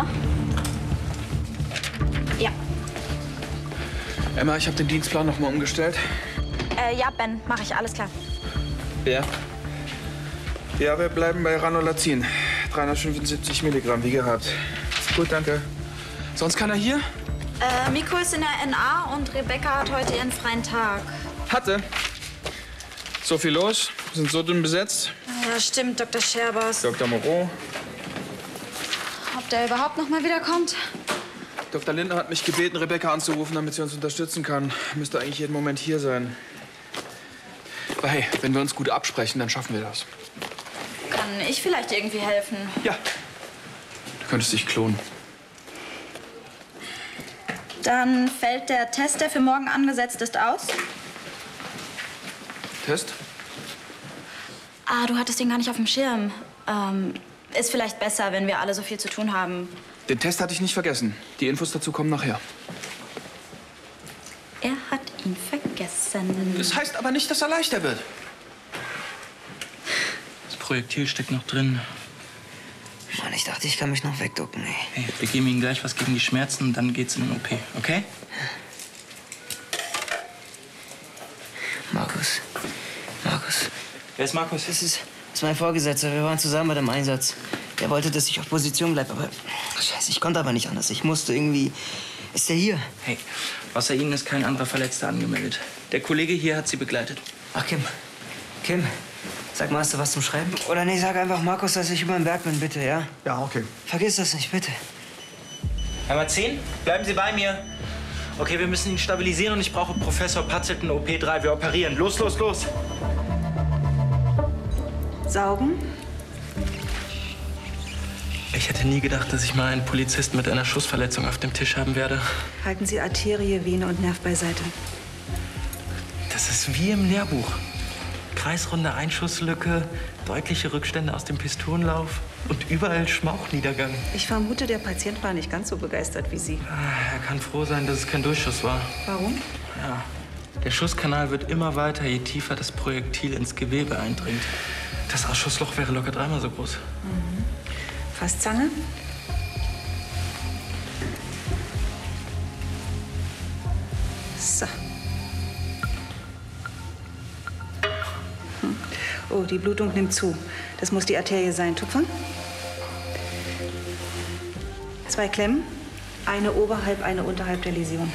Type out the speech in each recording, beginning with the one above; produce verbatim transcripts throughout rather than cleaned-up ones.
Emma? Ja. Emma, ich habe den Dienstplan noch mal umgestellt. Äh, ja, Ben, mache ich. Alles klar. Ja. Ja, wir bleiben bei Ranolazin. dreihundertfünfundsiebzig Milligramm, wie gehabt. Gut, danke. Sonst keiner hier? Äh, Miko ist in der N A und Rebecca hat heute ihren freien Tag. Hatte. So viel los, sind so dünn besetzt. Ja, stimmt, Doktor Scherbers. Doktor Moreau. Ob der überhaupt noch mal wiederkommt? Doktor Lindner hat mich gebeten, Rebecca anzurufen, damit sie uns unterstützen kann. Müsste eigentlich jeden Moment hier sein. Aber hey, wenn wir uns gut absprechen, dann schaffen wir das. Kann ich vielleicht irgendwie helfen? Ja. Du könntest dich klonen. Dann fällt der Test, der für morgen angesetzt ist, aus. Test? Ah, du hattest den gar nicht auf dem Schirm. Ähm, ist vielleicht besser, wenn wir alle so viel zu tun haben. Den Test hatte ich nicht vergessen. Die Infos dazu kommen nachher. Er hat ihn vergessen. Das heißt aber nicht, dass er leichter wird. Das Projektil steckt noch drin. Mann, ich dachte, ich kann mich noch wegducken, ey. Hey, wir geben Ihnen gleich was gegen die Schmerzen und dann geht's in den O P, okay? Markus. Markus. Wer ist Markus? Das ist, das ist mein Vorgesetzter. Wir waren zusammen bei dem Einsatz. Der wollte, dass ich auf Position bleibe, aber... Scheiße, ich konnte aber nicht anders. Ich musste irgendwie... Ist der hier? Hey, außer Ihnen ist kein anderer Verletzter angemeldet. Der Kollege hier hat Sie begleitet. Ach, Kim. Kim, sag mal, hast du was zum Schreiben? Oder nee, sag einfach Markus, dass ich über den Berg bin, bitte, ja? Ja, okay. Vergiss das nicht, bitte. Einmal zehn, bleiben Sie bei mir. Okay, wir müssen ihn stabilisieren und ich brauche Professor Patzelton O P drei. Wir operieren. Los, los, los. Saugen. Ich hätte nie gedacht, dass ich mal einen Polizisten mit einer Schussverletzung auf dem Tisch haben werde. Halten Sie Arterie, Vene und Nerv beiseite. Das ist wie im Lehrbuch. Kreisrunde Einschusslücke, deutliche Rückstände aus dem Pistolenlauf und überall Schmauchniedergang. Ich vermute, der Patient war nicht ganz so begeistert wie Sie. Ah, er kann froh sein, dass es kein Durchschuss war. Warum? Ja, der Schusskanal wird immer weiter, je tiefer das Projektil ins Gewebe eindringt. Das Ausschussloch wäre locker dreimal so groß. Mhm. Fasszange? So. Hm. Oh, die Blutung nimmt zu. Das muss die Arterie sein. Tupfer? Zwei Klemmen. Eine oberhalb, eine unterhalb der Läsion.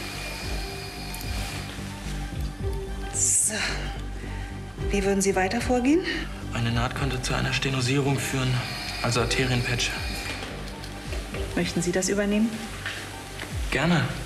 So. Wie würden Sie weiter vorgehen? Eine Naht könnte zu einer Stenosierung führen, also Arterienpatch. Möchten Sie das übernehmen? Gerne.